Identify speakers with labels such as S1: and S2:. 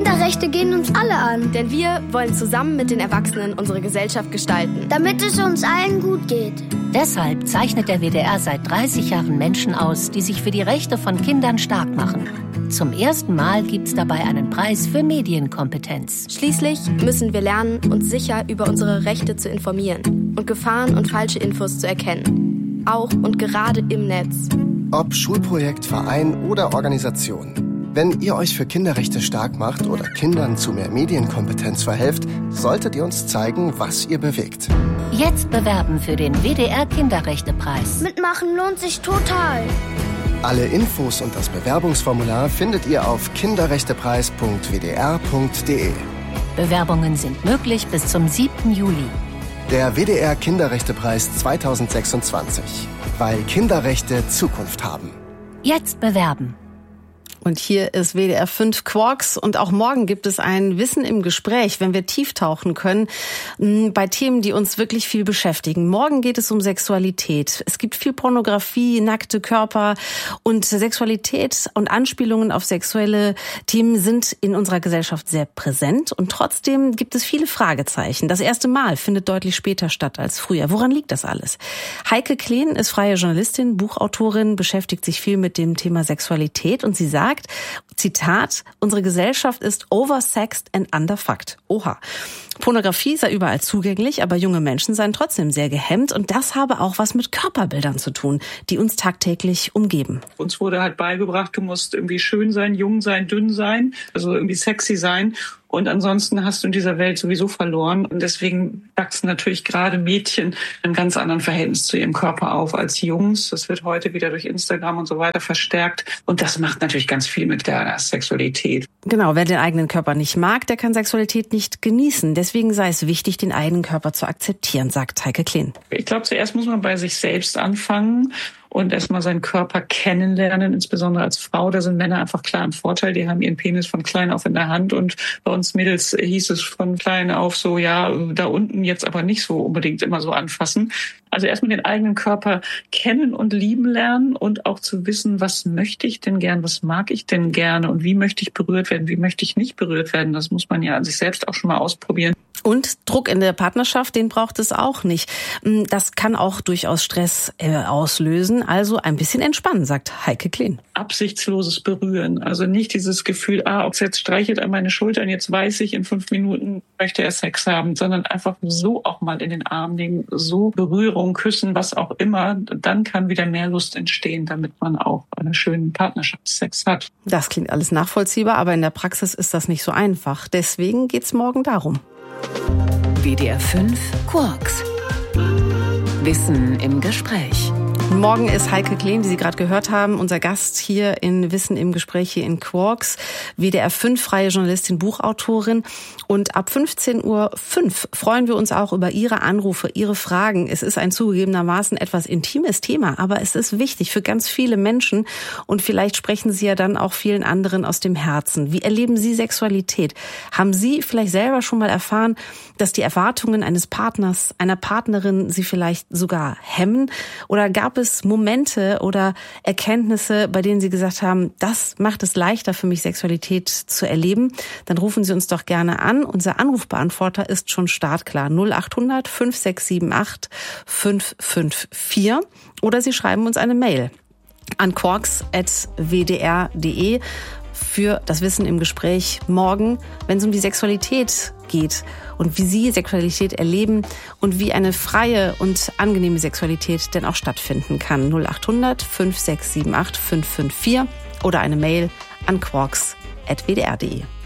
S1: Kinderrechte gehen uns alle an.
S2: Denn wir wollen zusammen mit den Erwachsenen unsere Gesellschaft gestalten.
S1: Damit es uns allen gut geht.
S3: Deshalb zeichnet der WDR seit 30 Jahren Menschen aus, die sich für die Rechte von Kindern stark machen. Zum ersten Mal gibt's dabei einen Preis für Medienkompetenz.
S2: Schließlich müssen wir lernen, uns sicher über unsere Rechte zu informieren und Gefahren und falsche Infos zu erkennen. Auch und gerade im Netz.
S4: Ob Schulprojekt, Verein oder Organisation. Wenn ihr euch für Kinderrechte stark macht oder Kindern zu mehr Medienkompetenz verhelft, solltet ihr uns zeigen, was ihr bewegt.
S3: Jetzt bewerben für den WDR Kinderrechtepreis.
S1: Mitmachen lohnt sich total.
S4: Alle Infos und das Bewerbungsformular findet ihr auf kinderrechtepreis.wdr.de.
S3: Bewerbungen sind möglich bis zum 7. Juli.
S4: Der WDR Kinderrechtepreis 2026. Weil Kinderrechte Zukunft haben.
S3: Jetzt bewerben.
S5: Und hier ist WDR 5 Quarks und auch morgen gibt es ein Wissen im Gespräch, wenn wir tief tauchen können, bei Themen, die uns wirklich viel beschäftigen. Morgen geht es um Sexualität. Es gibt viel Pornografie, nackte Körper und Sexualität und Anspielungen auf sexuelle Themen sind in unserer Gesellschaft sehr präsent und trotzdem gibt es viele Fragezeichen. Das erste Mal findet deutlich später statt als früher. Woran liegt das alles? Heike Kleen ist freie Journalistin, Buchautorin, beschäftigt sich viel mit dem Thema Sexualität und sie sagt, Zitat, unsere Gesellschaft ist oversexed and underfucked. Oha. Pornografie sei überall zugänglich, aber junge Menschen seien trotzdem sehr gehemmt und das habe auch was mit Körperbildern zu tun, die uns tagtäglich umgeben.
S6: Uns wurde halt beigebracht, du musst irgendwie schön sein, jung sein, dünn sein, also irgendwie sexy sein. Und ansonsten hast du in dieser Welt sowieso verloren. Und deswegen wachsen natürlich gerade Mädchen in ganz anderen Verhältnis zu ihrem Körper auf als Jungs. Das wird heute wieder durch Instagram und so weiter verstärkt. Und das macht natürlich ganz viel mit der Sexualität.
S5: Genau, wer den eigenen Körper nicht mag, der kann Sexualität nicht genießen. Deswegen sei es wichtig, den eigenen Körper zu akzeptieren, sagt Heike Kleen.
S6: Ich glaube, zuerst muss man bei sich selbst anfangen und erstmal seinen Körper kennenlernen, insbesondere als Frau. Da sind Männer einfach klar im Vorteil. Die haben ihren Penis von klein auf in der Hand und bei uns Mädels hieß es von klein auf so, ja, da unten jetzt aber nicht so unbedingt immer so anfassen. Also erstmal den eigenen Körper kennen und lieben lernen und auch zu wissen, was möchte ich denn gern, was mag ich denn gerne und wie möchte ich berührt werden, wie möchte ich nicht berührt werden. Das muss man ja an sich selbst auch schon mal ausprobieren.
S5: Und Druck in der Partnerschaft, den braucht es auch nicht. Das kann auch durchaus Stress auslösen. Also ein bisschen entspannen, sagt Heike Kleen.
S6: Absichtsloses Berühren. Also nicht dieses Gefühl, jetzt streichelt er meine Schultern, jetzt weiß ich, in 5 Minuten möchte er Sex haben, sondern einfach so auch mal in den Arm nehmen, so Berührung, Küssen, was auch immer. Dann kann wieder mehr Lust entstehen, damit man auch einen schönen Partnerschaftssex hat.
S5: Das klingt alles nachvollziehbar, aber in der Praxis ist das nicht so einfach. Deswegen geht's morgen darum.
S7: WDR 5 Quarks. Wissen im Gespräch.
S5: Morgen ist Heike Kleen, die Sie gerade gehört haben, unser Gast hier in Wissen im Gespräch hier in Quarks. WDR 5 freie Journalistin, Buchautorin. Und ab 15:05 Uhr freuen wir uns auch über Ihre Anrufe, Ihre Fragen. Es ist ein zugegebenermaßen etwas intimes Thema, aber es ist wichtig für ganz viele Menschen. Und vielleicht sprechen Sie ja dann auch vielen anderen aus dem Herzen. Wie erleben Sie Sexualität? Haben Sie vielleicht selber schon mal erfahren, dass die Erwartungen eines Partners, einer Partnerin Sie vielleicht sogar hemmen? Oder gab es Momente oder Erkenntnisse, bei denen Sie gesagt haben, das macht es leichter für mich, Sexualität zu erleben? Dann rufen Sie uns doch gerne an. Unser Anrufbeantworter ist schon startklar. 0800 5678 554. Oder Sie schreiben uns eine Mail an quarks@wdr.de für das Wissen im Gespräch morgen, wenn es um die Sexualität geht und wie Sie Sexualität erleben und wie eine freie und angenehme Sexualität denn auch stattfinden kann. 0800 5678 554 oder eine Mail an quarks@wdr.de.